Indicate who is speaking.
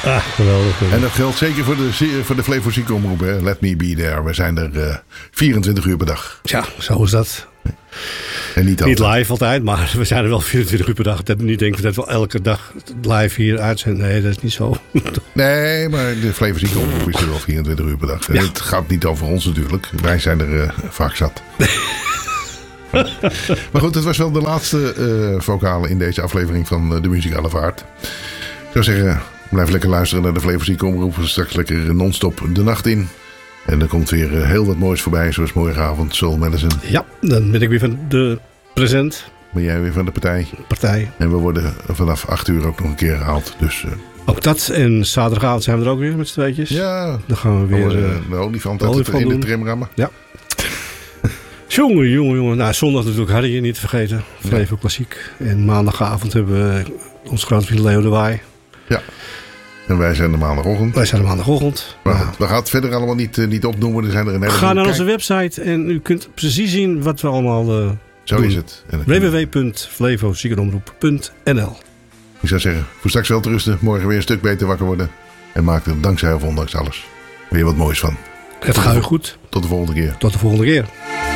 Speaker 1: Geweldig.
Speaker 2: En dat geldt zeker voor de Flevo Ziekenomroep. Hè? Let me be there. We zijn er 24 uur per dag.
Speaker 1: Ja, zo is dat.
Speaker 2: En niet
Speaker 1: live altijd, maar we zijn er wel 24 uur per dag. Dat niet denken dat we elke dag live hier uitzenden. Nee, dat is niet zo.
Speaker 2: Nee, maar de Flevo Ziekenomroep is er wel 24 uur per dag. Ja. Het gaat niet over ons natuurlijk. Wij zijn er vaak zat. Maar goed, het was wel de laatste vocale in deze aflevering van de Muzikale Vaart. Ik zou zeggen, blijf lekker luisteren naar de Flevo Ziekenomroep. Straks lekker non-stop de nacht in. En er komt weer heel wat moois voorbij, zoals morgenavond Soul Medicine.
Speaker 1: Ja, dan ben ik weer van de present.
Speaker 2: Ben jij weer van de partij. En we worden vanaf 8 uur ook nog een keer gehaald. Dus,
Speaker 1: ook dat. En zaterdagavond zijn we er ook weer met z'n tweetjes.
Speaker 2: Ja.
Speaker 1: Dan gaan we weer
Speaker 2: de olifant in de trimrammen.
Speaker 1: Ja. Jongen. Nou, zondag natuurlijk Harry niet te vergeten. Flevo Klassiek. En maandagavond hebben we onze grote vriend Leo de Waai.
Speaker 2: Ja. En wij zijn de maandagochtend.
Speaker 1: Maar
Speaker 2: we gaan het verder allemaal niet opnoemen. Er zijn er een
Speaker 1: Ga naar onze website en u kunt precies zien wat we allemaal
Speaker 2: Zo
Speaker 1: doen.
Speaker 2: Is het.
Speaker 1: www.flevoziekenomroep.nl.
Speaker 2: Ik zou zeggen, voor straks wel te rusten. Morgen weer een stuk beter wakker worden. En maak er dankzij of ondanks alles weer wat moois van.
Speaker 1: Het gaat goed.
Speaker 2: Tot de volgende keer.
Speaker 1: Tot de volgende keer.